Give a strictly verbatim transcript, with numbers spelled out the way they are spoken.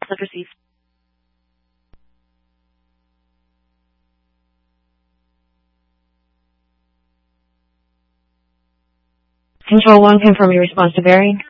Password received. Control one, confirm your response to Barry.